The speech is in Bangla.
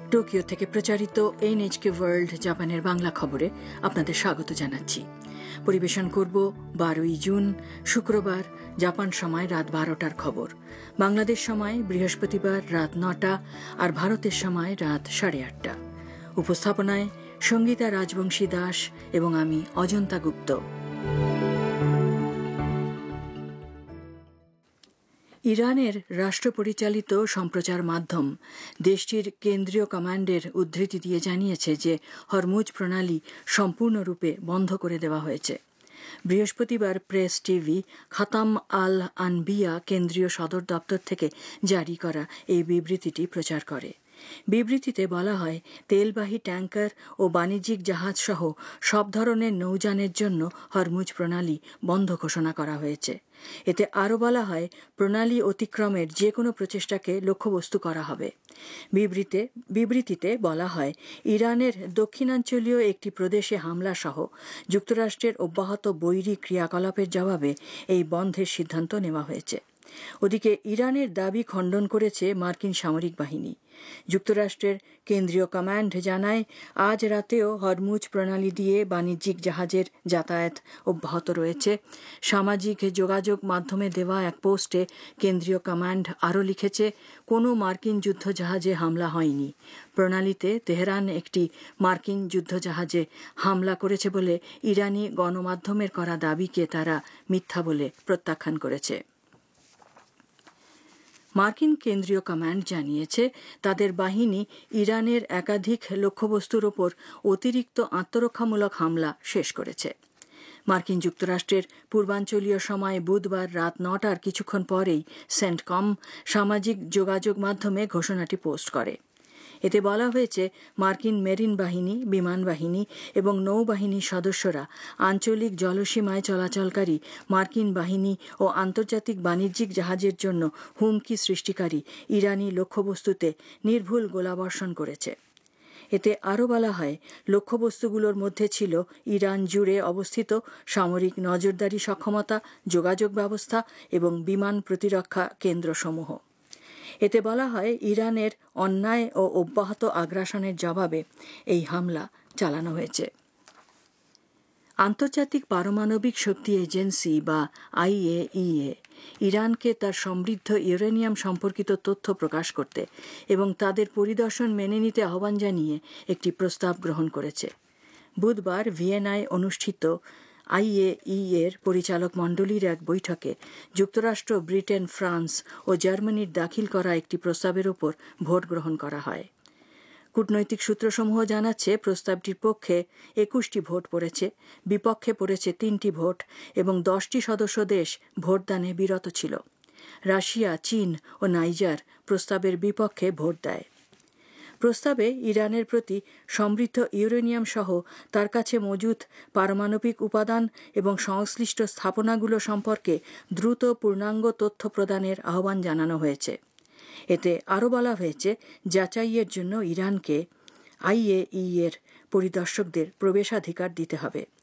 টোকিও থেকে প্রচারিত এনএইচকে ওয়ার্ল্ড জাপানের বাংলা খবরে আপনাদের স্বাগত জানাচ্ছি। পরিবেশন করব 12ই জুন শুক্রবার জাপান সময় রাত 12টার খবর, বাংলাদেশ সময় বৃহস্পতিবার রাত 9টা আর ভারতের সময় রাত 8:30। উপস্থাপনায় সঙ্গীতা রাজবংশী দাস এবং আমি অজন্তা গুপ্ত। ইরানের রাষ্ট্রপরিচালিত সম্প্রচার মাধ্যম দেশটির কেন্দ্রীয় কমান্ডের উদ্ধৃতি দিয়ে জানিয়েছে যে হরমুজ প্রণালী সম্পূর্ণরূপে বন্ধ করে দেওয়া হয়েছে। বৃহস্পতিবার প্রেস টিভি খাতাম আল আনবিয়া কেন্দ্রীয় সদর দপ্তর থেকে জারি করা এই বিবৃতিটি প্রচার করে। বিবৃতিতে বলা হয়, তেলবাহী ট্যাঙ্কার ও বাণিজ্যিক জাহাজ সহ সব ধরনের নৌযানের জন্য হরমুজ প্রণালী বন্ধ ঘোষণা করা হয়েছে। এতে আরও বলা হয়, প্রণালী অতিক্রমের যে কোনো প্রচেষ্টাকে লক্ষ্যবস্তু করা হবে। বিবৃতিতে বলা হয়, ইরানের দক্ষিণাঞ্চলীয় একটি প্রদেশে হামলা সহ যুক্তরাষ্ট্রের অব্যাহত বৈরী ক্রিয়াকলাপের জবাবে এই বন্ধের সিদ্ধান্ত নেওয়া হয়েছে। ওদিকে ইরানের দাবি খণ্ডন করেছে মার্কিন সামরিক বাহিনী। যুক্তরাষ্ট্রের কেন্দ্রীয় কমান্ড জানায়, আজ রাতেও হরমুজ প্রণালী দিয়ে বাণিজ্যিক জাহাজের যাতায়াত অব্যাহত রয়েছে। সামাজিক যোগাযোগ মাধ্যমে দেওয়া এক পোস্টে কেন্দ্রীয় কমান্ড আরও লিখেছে, কোনো মার্কিন যুদ্ধজাহাজে হামলা হয়নি। প্রণালীতে তেহরান একটি মার্কিন যুদ্ধজাহাজে হামলা করেছে বলে ইরানি গণমাধ্যমের করা দাবিকে তারা মিথ্যা বলে প্রত্যাখ্যান করেছে। মার্কিন কেন্দ্রীয় কমান্ড জানিয়েছে, তাদের বাহিনী ইরানের একাধিক লক্ষ্যবস্তুর ওপর অতিরিক্ত আত্মরক্ষামূলক হামলা শেষ করেছে। মার্কিন যুক্তরাষ্ট্রের পূর্বাঞ্চলীয় সময় বুধবার রাত 9টার কিছুক্ষণ পরেই সেন্টকম সামাজিক যোগাযোগ মাধ্যমে ঘোষণাটি পোস্ট করে। এতে বলা হয়েছে, মার্কিন মেরিন বাহিনী, বিমান বাহিনী এবং নৌবাহিনীর সদস্যরা আঞ্চলিক জলসীমায় চলাচলকারী মার্কিন বাহিনী ও আন্তর্জাতিক বাণিজ্যিক জাহাজের জন্য হুমকি সৃষ্টিকারী ইরানি লক্ষ্যবস্তুতে নির্ভুল গোলাবর্ষণ করেছে। এতে আরও বলা হয়, লক্ষ্যবস্তুগুলোর মধ্যে ছিল ইরান জুড়ে অবস্থিত সামরিক নজরদারি সক্ষমতা, যোগাযোগ ব্যবস্থা এবং বিমান প্রতিরক্ষা কেন্দ্রসমূহ। এতে বলা হয়, ইরানের অন্যায় ও অব্যাহত আগ্রাসনের জবাবে এই হামলা চালানো হয়েছে। আন্তর্জাতিক পারমাণবিক শক্তি এজেন্সি বা IAEA ইরানকে তার সমৃদ্ধ ইউরেনিয়াম সম্পর্কিত তথ্য প্রকাশ করতে এবং তাদের পরিদর্শন মেনে নিতে আহ্বান জানিয়ে একটি প্রস্তাব গ্রহণ করেছে। বুধবার ভিয়েনায় অনুষ্ঠিত IAEA-র পরিচালক মণ্ডলীর এক বৈঠকে যুক্তরাষ্ট্র, ব্রিটেন, ফ্রান্স ও জার্মানির দাখিল করা একটি প্রস্তাবের ওপর ভোট গ্রহণ করা হয়। কূটনৈতিক সূত্রসমূহ জানাচ্ছে, প্রস্তাবটির পক্ষে 21টি ভোট পড়েছে, বিপক্ষে পড়েছে 3টি ভোট এবং 10টি সদস্য দেশ ভোটদানে বিরত ছিল। রাশিয়া, চীন ও নাইজার প্রস্তাবের বিপক্ষে ভোট দেয়। প্রস্তাবে ইরানের প্রতি সমৃদ্ধ ইউরেনিয়াম সহ তার কাছে মজুত পারমাণবিক উপাদান এবং সংশ্লিষ্ট স্থাপনাগুলো সম্পর্কে দ্রুত পূর্ণাঙ্গ তথ্য প্রদানের আহ্বান জানানো হয়েছে। এতে আরও বলা হয়েছে, যাচাইয়ের জন্য ইরানকে IAEA-র পরিদর্শকদের প্রবেশাধিকার দিতে হবে।